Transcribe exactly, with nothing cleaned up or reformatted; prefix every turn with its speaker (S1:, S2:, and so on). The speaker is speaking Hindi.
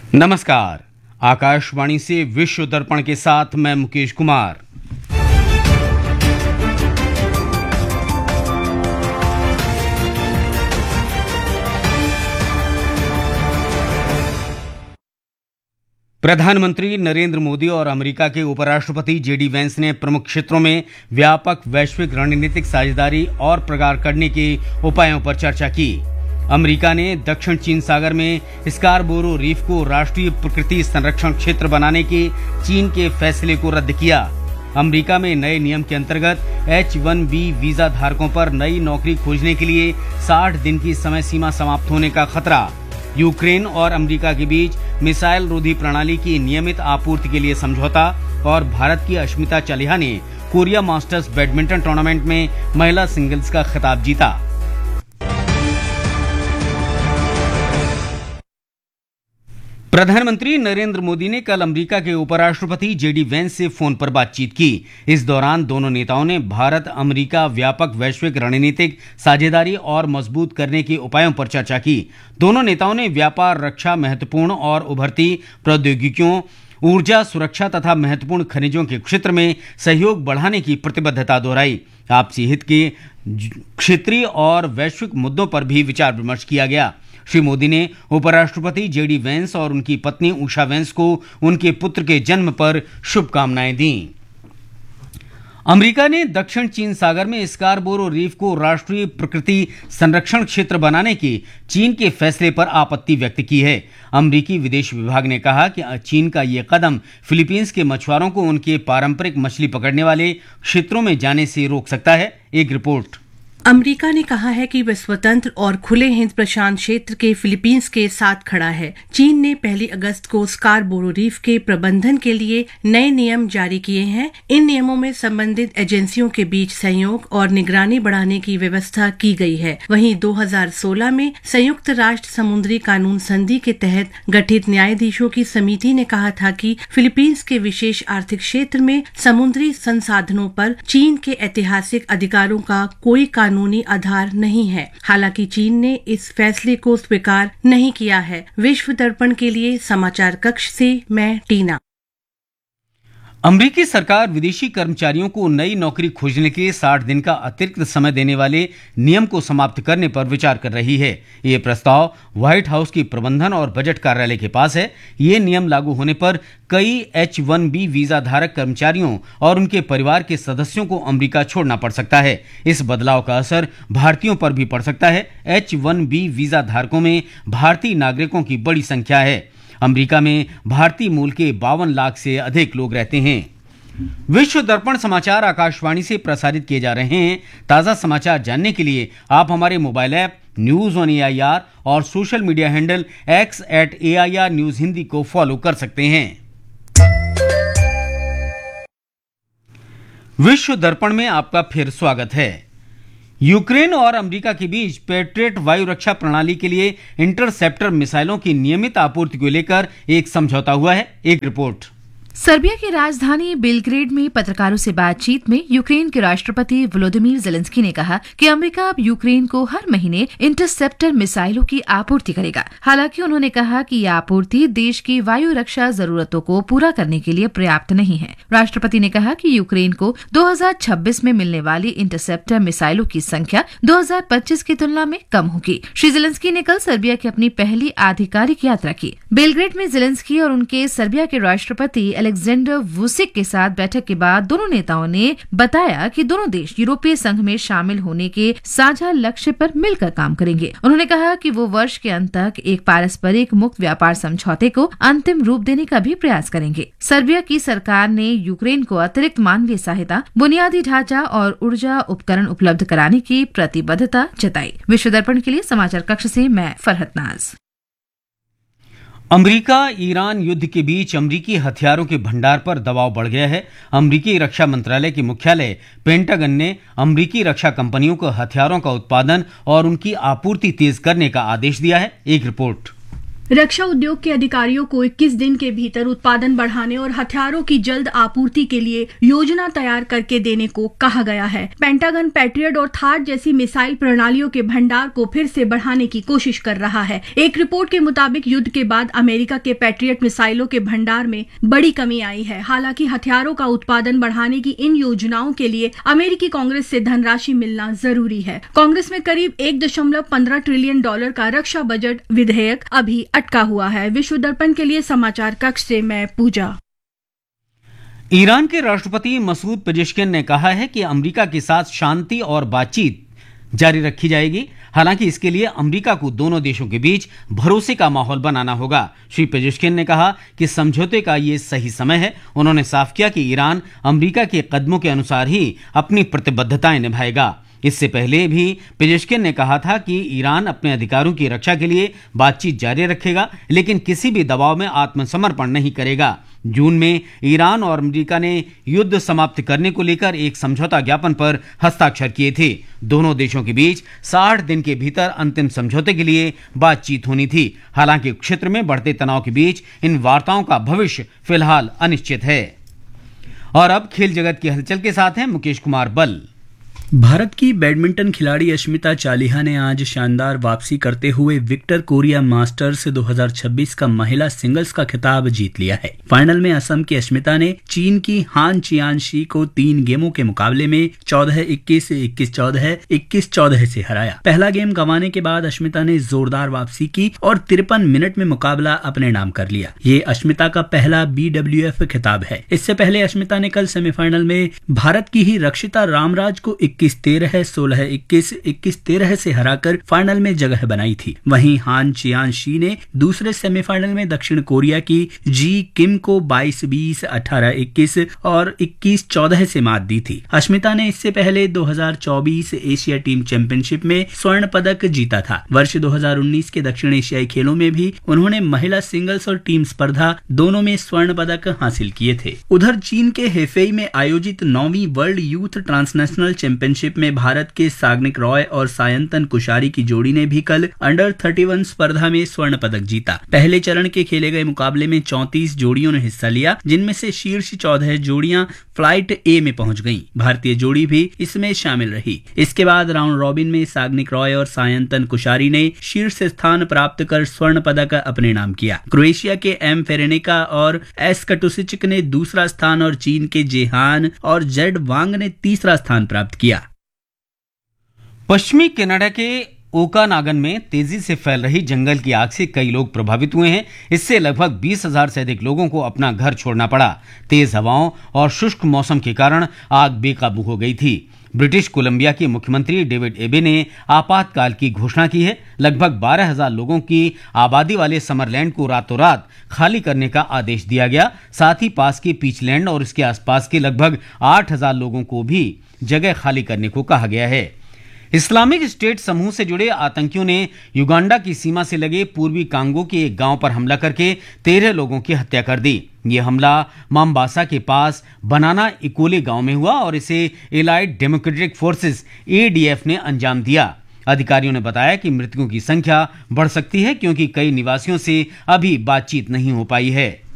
S1: नमस्कार। आकाशवाणी से विश्व दर्पण के साथ मैं मुकेश कुमार। प्रधानमंत्री नरेंद्र मोदी और अमेरिका के उपराष्ट्रपति जे डी वेंस ने प्रमुख क्षेत्रों में व्यापक वैश्विक रणनीतिक साझेदारी और प्रगाढ़ करने के उपायों पर चर्चा की। अमेरिका ने दक्षिण चीन सागर में स्कारबोरो रीफ को राष्ट्रीय प्रकृति संरक्षण क्षेत्र बनाने के चीन के फैसले को रद्द किया। अमेरिका में नए नियम के अंतर्गत एच वन बी वीजा धारकों पर नई नौकरी खोजने के लिए साठ दिन की समय सीमा समाप्त होने का खतरा। यूक्रेन और अमेरिका के बीच मिसाइल रोधी प्रणाली की नियमित आपूर्ति के लिए समझौता और भारत की अश्मिता चालिहा ने कोरिया मास्टर्स बैडमिंटन टूर्नामेंट में महिला सिंगल्स का खिताब जीता। प्रधानमंत्री नरेंद्र मोदी ने कल अमेरिका के उपराष्ट्रपति जे डी वेंस से फोन पर बातचीत की। इस दौरान दोनों नेताओं ने भारत अमेरिका व्यापक वैश्विक रणनीतिक साझेदारी और मजबूत करने के उपायों पर चर्चा की। दोनों नेताओं ने व्यापार, रक्षा, महत्वपूर्ण और उभरती प्रौद्योगिकियों, ऊर्जा सुरक्षा तथा महत्वपूर्ण खनिजों के क्षेत्र में सहयोग बढ़ाने की प्रतिबद्धता दोहराई। आपसी हित के क्षेत्रीय और वैश्विक मुद्दों पर भी विचार विमर्श किया गया। श्री मोदी ने उपराष्ट्रपति जे डी वेंस और उनकी पत्नी उषा वेंस को उनके पुत्र के जन्म पर शुभकामनाएं दी। अमेरिका ने दक्षिण चीन सागर में स्कारबोरो रीफ को राष्ट्रीय प्रकृति संरक्षण क्षेत्र बनाने के चीन के फैसले पर आपत्ति व्यक्त की है। अमेरिकी विदेश विभाग ने कहा कि चीन का ये कदम फिलीपींस के मछुआरों को उनके पारंपरिक मछली पकड़ने वाले क्षेत्रों में जाने से रोक सकता है। एक रिपोर्ट।
S2: अमेरिका ने कहा है कि वह स्वतंत्र और खुले हिंद प्रशांत क्षेत्र के फिलीपींस के साथ खड़ा है। चीन ने पहली अगस्त को स्कारबोरो रीफ के प्रबंधन के लिए नए नियम जारी किए हैं। इन नियमों में संबंधित एजेंसियों के बीच सहयोग और निगरानी बढ़ाने की व्यवस्था की गई है। वहीं दो हज़ार सोलह में संयुक्त राष्ट्र समुद्री कानून संधि के तहत गठित न्यायाधीशों की समिति ने कहा था कि फिलीपींस के विशेष आर्थिक क्षेत्र में समुद्री संसाधनों पर चीन के ऐतिहासिक अधिकारों का कोई कानूनी आधार नहीं है। हालांकि चीन ने इस फैसले को स्वीकार नहीं किया है। विश्व दर्पण के लिए समाचार कक्ष से मैं टीना।
S1: अमेरिकी सरकार विदेशी कर्मचारियों को नई नौकरी खोजने के लिए साठ दिन का अतिरिक्त समय देने वाले नियम को समाप्त करने पर विचार कर रही है। ये प्रस्ताव व्हाइट हाउस की प्रबंधन और बजट कार्यालय के पास है। ये नियम लागू होने पर कई एच वन बी वीजा धारक कर्मचारियों और उनके परिवार के सदस्यों को अमेरिका छोड़ना पड़ सकता है। इस बदलाव का असर भारतीयों पर भी पड़ सकता है। एच वन बी वीजा धारकों में भारतीय नागरिकों की बड़ी संख्या है। अमेरिका में भारतीय मूल के बावन लाख से अधिक लोग रहते हैं। विश्व दर्पण समाचार आकाशवाणी से प्रसारित किए जा रहे हैं। ताजा समाचार जानने के लिए आप हमारे mobile app news on A I R और social media handle x eight A I R news Hindi को फॉलो कर सकते हैं। विश्व दर्पण में आपका फिर स्वागत है। यूक्रेन और अमेरिका के बीच पैट्रियट वायु रक्षा प्रणाली के लिए इंटरसेप्टर मिसाइलों की नियमित आपूर्ति को लेकर एक समझौता हुआ है। एक रिपोर्ट।
S3: सर्बिया की राजधानी बेलग्रेड में पत्रकारों से बातचीत में यूक्रेन के राष्ट्रपति वोलोदिमीर जेलेंस्की ने कहा कि अमेरिका अब यूक्रेन को हर महीने इंटरसेप्टर मिसाइलों की आपूर्ति करेगा। हालांकि उन्होंने कहा कि यह आपूर्ति देश की वायु रक्षा जरूरतों को पूरा करने के लिए पर्याप्त नहीं है। राष्ट्रपति ने कहा कि यूक्रेन को दो हज़ार छब्बीस में मिलने वाली इंटरसेप्टर मिसाइलों की संख्या दो हज़ार पच्चीस की तुलना में कम होगी। श्री जेलेंस्की ने कल सर्बिया की अपनी पहली आधिकारिक यात्रा की। बेलग्रेड में जेलेंस्की और उनके सर्बिया के राष्ट्रपति अलेक्जेंडर वुसिक के साथ बैठक के बाद दोनों नेताओं ने बताया कि दोनों देश यूरोपीय संघ में शामिल होने के साझा लक्ष्य पर मिलकर काम करेंगे। उन्होंने कहा कि वो वर्ष के अंत तक एक पारस्परिक मुक्त व्यापार समझौते को अंतिम रूप देने का भी प्रयास करेंगे। सर्बिया की सरकार ने यूक्रेन को अतिरिक्त मानवीय सहायता, बुनियादी ढांचा और ऊर्जा उपकरण उपलब्ध कराने की प्रतिबद्धता जताई। विश्व दर्पण के लिए समाचार कक्ष से मैं फरहत नाज।
S1: अमेरिका ईरान युद्ध के बीच अमेरिकी हथियारों के भंडार पर दबाव बढ़ गया है। अमेरिकी रक्षा मंत्रालय के मुख्यालय पेंटागन ने अमेरिकी रक्षा कंपनियों को हथियारों का उत्पादन और उनकी आपूर्ति तेज करने का आदेश दिया है। एक रिपोर्ट।
S4: रक्षा उद्योग के अधिकारियों को इक्कीस दिन के भीतर उत्पादन बढ़ाने और हथियारों की जल्द आपूर्ति के लिए योजना तैयार करके देने को कहा गया है। पेंटागन पैट्रियट और थार जैसी मिसाइल प्रणालियों के भंडार को फिर से बढ़ाने की कोशिश कर रहा है। एक रिपोर्ट के मुताबिक युद्ध के बाद अमेरिका के पैट्रियट मिसाइलों के भंडार में बड़ी कमी आई है। हालांकि हथियारों का उत्पादन बढ़ाने की इन योजनाओं के लिए अमेरिकी कांग्रेस से धनराशि मिलना जरूरी है। कांग्रेस में करीब एक दशमलव पंद्रह ट्रिलियन डॉलर का रक्षा बजट विधेयक अभी अटका हुआ है। विश्व दर्पण के लिए समाचार कक्ष से मैं पूजा।
S1: ईरान के राष्ट्रपति मसूद पेजेश्किन ने कहा है कि अमेरिका के साथ शांति और बातचीत जारी रखी जाएगी। हालांकि इसके लिए अमेरिका को दोनों देशों के बीच भरोसे का माहौल बनाना होगा। श्री पेजेश्किन ने कहा कि समझौते का ये सही समय है। उन्होंने साफ किया कि ईरान अमेरिका के कदमों के अनुसार ही अपनी प्रतिबद्धताएं निभाएगा। इससे पहले भी पेजेश्किन ने कहा था कि ईरान अपने अधिकारों की रक्षा के लिए बातचीत जारी रखेगा, लेकिन किसी भी दबाव में आत्मसमर्पण नहीं करेगा। जून में ईरान और अमेरिका ने युद्ध समाप्त करने को लेकर एक समझौता ज्ञापन पर हस्ताक्षर किए थे। दोनों देशों के बीच साठ दिन के भीतर अंतिम समझौते के लिए बातचीत होनी थी। हालांकि क्षेत्र में बढ़ते तनाव के बीच इन वार्ताओं का भविष्य फिलहाल अनिश्चित है। और अब खेल जगत की हलचल के साथ हैं मुकेश कुमार बल।
S5: भारत की बैडमिंटन खिलाड़ी अश्मिता चालिहा ने आज शानदार वापसी करते हुए विक्टर कोरिया मास्टर्स दो हज़ार छब्बीस का महिला सिंगल्स का खिताब जीत लिया है। फाइनल में असम की अश्मिता ने चीन की हान चियानशी को तीन गेमों के मुकाबले में चौदह इक्कीस, इक्कीस चौदह, इक्कीस चौदह से हराया। पहला गेम गंवाने के बाद अश्मिता ने जोरदार वापसी की और तिरपन मिनट में मुकाबला अपने नाम कर लिया। ये अश्मिता का पहला बी डब्ल्यू एफ खिताब है। इससे पहले अश्मिता ने कल सेमीफाइनल में भारत की ही रक्षिता रामराज को इक्कीस तेरह, सोलह इक्कीस, इक्कीस तेरह से हराकर फाइनल में जगह बनाई थी। वहीं हान चियानशी ने दूसरे सेमीफाइनल में दक्षिण कोरिया की जी किम को बाईस बीस, अठारह इक्कीस और इक्कीस चौदह से मात दी थी। अश्मिता ने इससे पहले दो हज़ार चौबीस एशिया टीम चैंपियनशिप में स्वर्ण पदक जीता था। वर्ष दो हज़ार उन्नीस के दक्षिण एशियाई खेलों में भी उन्होंने महिला सिंगल्स और टीम स्पर्धा दोनों में स्वर्ण पदक हासिल किए थे। उधर चीन के हेफेई में आयोजित नौवीं वर्ल्ड यूथ ट्रांसनेशनल चैंपियनशिप में भारत के साग्निक रॉय और सायंतन कुशारी की जोड़ी ने भी कल अंडर इकतीस स्पर्धा में स्वर्ण पदक जीता। पहले चरण के खेले गए मुकाबले में चौंतीस जोड़ियों ने हिस्सा लिया, जिनमें से शीर्ष चौदह जोड़ियां फ्लाइट ए में पहुंच गईं। भारतीय जोड़ी भी इसमें शामिल रही। इसके बाद राउंड रॉबिन में साग्निक रॉय और सायंतन कुशारी ने शीर्ष स्थान प्राप्त कर स्वर्ण पदक अपने नाम किया। क्रोएशिया के एम फेरेनिका और एस कटुसिचिक ने दूसरा स्थान और चीन के जेहान और जेड वांग ने तीसरा स्थान प्राप्त किया।
S1: पश्चिमी कनाडा के ओकानागन में तेजी से फैल रही जंगल की आग से कई लोग प्रभावित हुए हैं। इससे लगभग बीस हजार से अधिक लोगों को अपना घर छोड़ना पड़ा। तेज हवाओं और शुष्क मौसम के कारण आग बेकाबू हो गई थी। ब्रिटिश कोलंबिया के मुख्यमंत्री डेविड एबे ने आपातकाल की घोषणा की है। लगभग बारह हजार लोगों की आबादी वाले समरलैंड को रातों रात खाली करने का आदेश दिया गया। साथ ही पास के पीचलैंड और इसके आसपास के लगभग आठ हजार लोगों को भी जगह खाली करने को कहा गया है। इस्लामिक स्टेट समूह से जुड़े आतंकियों ने युगांडा की सीमा से लगे पूर्वी कांगो के एक गांव पर हमला करके तेरह लोगों की हत्या कर दी। यह हमला माम्बासा के पास बनाना इकोले गांव में हुआ और इसे allied democratic forces A D F ने अंजाम दिया। अधिकारियों ने बताया कि मृतकों की संख्या बढ़ सकती है क्योंकि कई निवासियों से अभी बातचीत नहीं हो पाई है।